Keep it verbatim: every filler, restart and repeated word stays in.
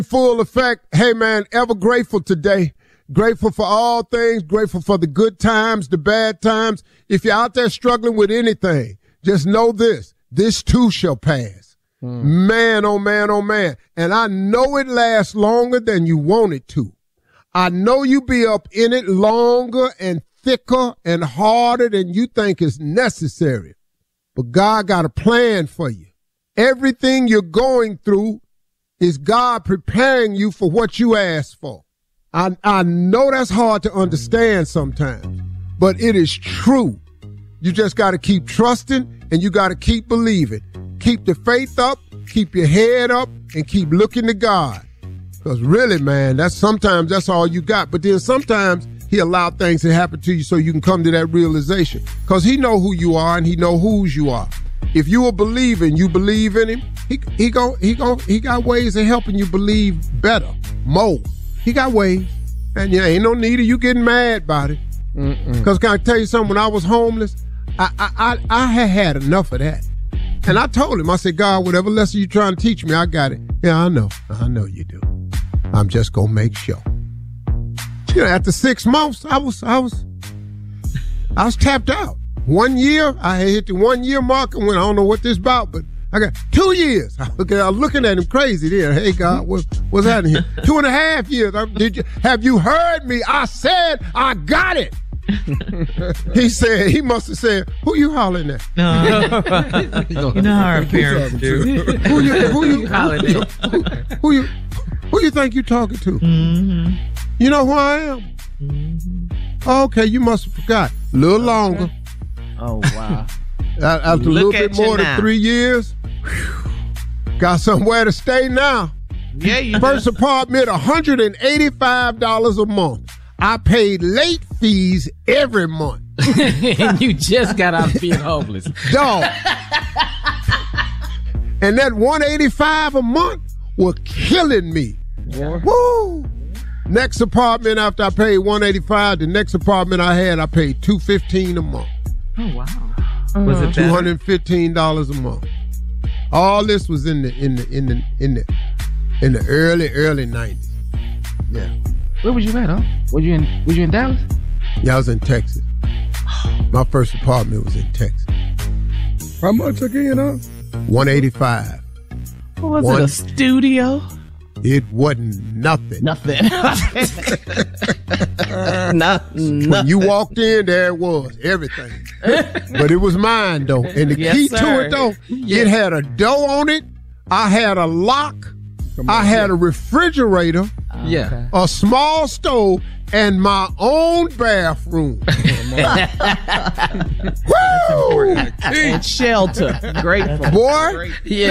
Full effect. Hey, man, ever grateful today. Grateful for all things. Grateful for the good times, the bad times. If you're out there struggling with anything, just know this. This too shall pass. Mm. Man, oh, man, oh, man. And I know it lasts longer than you want it to. I know you be up in it longer and thicker and harder than you think is necessary. But God got a plan for you. Everything you're going through is God preparing you for what you asked for. I, I know that's hard to understand sometimes, but it is true. You just got to keep trusting and you got to keep believing. Keep the faith up, keep your head up, and keep looking to God. Because really, man, that's sometimes that's all you got. But then sometimes he allowed things to happen to you so you can come to that realization. Because he know who you are and he know whose you are. If you a believer and you believe in him, he he go he go he got ways of helping you believe better, more. He got ways, and yeah, ain't no need of you getting mad about it. Because can I tell you something? When I was homeless, I I I, I had had enough of that, and I told him, I said, God, whatever lesson you trying to teach me, I got it. Yeah, I know, I know you do. I'm just gonna make sure. You know, after six months, I was I was I was tapped out. One year, I had hit the one year mark and went, I don't know what this about, but I got two years. Okay, I was looking at him crazy there. Hey, God, what, what's happening here? Two and a half years. I, did you, have you heard me? I said I got it. He said, he must have said, who you hollering at? No. You know how our parents do. Who you, who you hollering at? Who, who you, who you think you talking to? Mm-hmm. You know who I am? Mm-hmm. Okay, you must have forgot. A little okay. longer. Oh, wow. After a little bit more than three years, whew, got somewhere to stay now. Yeah, you First do. apartment, one hundred eighty-five dollars a month. I paid late fees every month. And you just got out of being homeless. Dog. And that one hundred eighty-five dollars a month was killing me. Yeah. Woo! Next apartment after I paid one hundred eighty-five dollars, the next apartment I had, I paid two hundred fifteen dollars a month. Oh, wow. Was it two hundred fifteen dollars a month. All this was in the in the in the in the in the early early nineties. Yeah. Where was you at, huh? Were you in was you in Dallas? Yeah, I was in Texas. My first apartment was in Texas. How much again, huh? one hundred eighty-five. What was One, it, a studio? It wasn't nothing. Nothing. Nothing. When you walked in, there it was, everything. But it was mine, though. And the Yes, key sir. to it, though, Yeah. it had a door on it. I had a lock. Come I on, had yeah. a refrigerator, Yeah. a small stove, and my own bathroom. Woo! And shelter. Grateful. Boy. Yeah.